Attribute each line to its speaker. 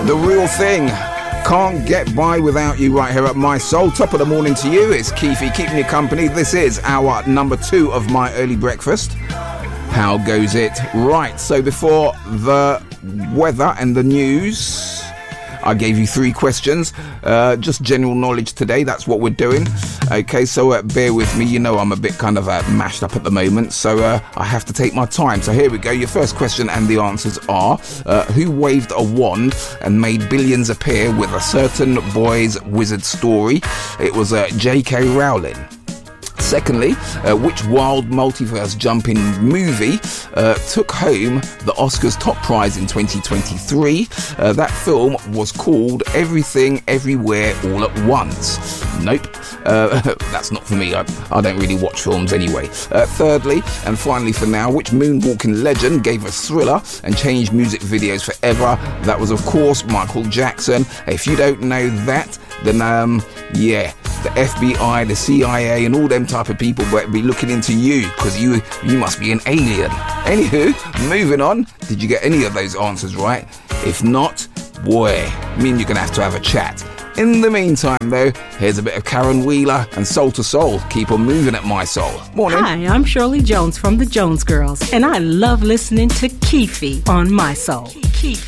Speaker 1: The Real Thing. Can't get by without you right here at My Soul. Top of the morning to you. It's Keefy keeping you company. This is our number 2 of my early breakfast. How goes it? Right, so before the weather and the news, I gave you 3 questions, just general knowledge today. That's what we're doing. Okay, so bear with me. You know I'm a bit kind of mashed up at the moment, so I have to take my time. So here we go. Your first question and the answers are, who waved a wand and made billions appear with a certain boy's wizard story? It was J.K. Rowling. Secondly, which wild multiverse jumping movie took home the Oscars top prize in 2023? That film was called Everything Everywhere All at Once. Nope, that's not for me. I don't really watch films anyway. Thirdly, and finally for now, which moonwalking legend gave us Thriller and changed music videos forever? That was, of course, Michael Jackson. If you don't know that, then yeah, the FBI, the CIA, and all them type of people will be looking into you, because you must be an alien. Anywho, moving on. Did you get any of those answers right? If not, boy, me and you're going to have a chat. In the meantime, though, here's a bit of Karen Wheeler and Soul to Soul. Keep on moving at My Soul. Morning.
Speaker 2: Hi, I'm Shirley Jones from the Jones Girls, and I love listening to Keefy on My Soul. Keefy.